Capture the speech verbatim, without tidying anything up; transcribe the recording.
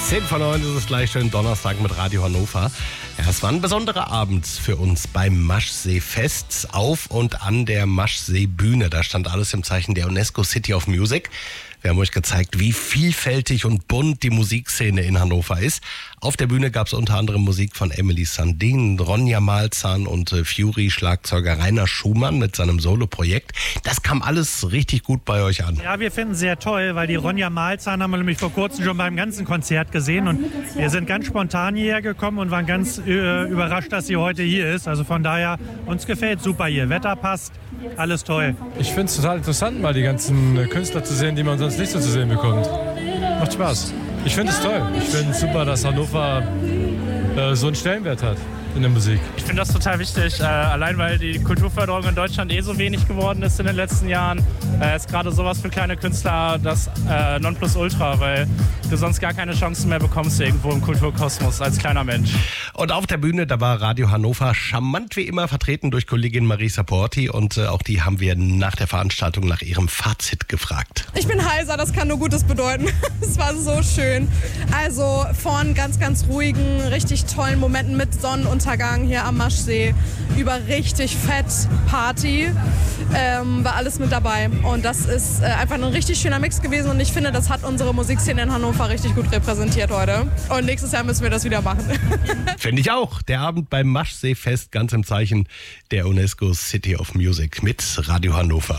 zehn vor neun ist es gleich schön Donnerstag mit Radio Hannover. Ja, es war ein besonderer Abend für uns beim Maschsee-Fest auf und an der Maschsee-Bühne. Da stand alles im Zeichen der UNESCO City of Music. Wir haben euch gezeigt, wie vielfältig und bunt die Musikszene in Hannover ist. Auf der Bühne gab es unter anderem Musik von Emily Sandin, Ronja Malzahn und äh, Fury, Schlagzeuger Rainer Schumann mit seinem Soloprojekt. Das kam alles richtig gut bei euch an. Ja, wir finden es sehr toll, weil die Ronja Malzahn haben wir nämlich vor kurzem schon beim ganzen Konzert gesehen und wir sind ganz spontan hierher gekommen und waren ganz äh, überrascht, dass sie heute hier ist. Also von daher, uns gefällt super hier. Wetter passt, alles toll. Ich finde es total interessant, mal die ganzen Künstler zu sehen, die man sonst nicht so zu sehen bekommt. Macht Spaß. Ich finde es toll. Ich finde es super, dass Hannover äh, so einen Stellenwert hat in der Musik. Ich finde das total wichtig, äh, allein weil die Kulturförderung in Deutschland eh so wenig geworden ist in den letzten Jahren. Äh, ist gerade sowas für kleine Künstler das äh, Nonplusultra, weil du sonst gar keine Chancen mehr bekommst irgendwo im Kulturkosmos als kleiner Mensch. Und auf der Bühne, da war Radio Hannover charmant wie immer vertreten durch Kollegin Marisa Porti und äh, auch die haben wir nach der Veranstaltung nach ihrem Fazit gefragt. Ich bin heiser, das kann nur Gutes bedeuten. Es war so schön. Also von ganz, ganz ruhigen, richtig tollen Momenten mit Sonnenuntergang hier am Maschsee über richtig fett Party ähm, war alles mit dabei. Und das ist äh, einfach ein richtig schöner Mix gewesen und ich finde, das hat unsere Musikszene in Hannover richtig gut repräsentiert heute. Und nächstes Jahr müssen wir das wieder machen. Finde ich auch. Der Abend beim Maschsee-Fest ganz im Zeichen der UNESCO City of Music mit Radio Hannover.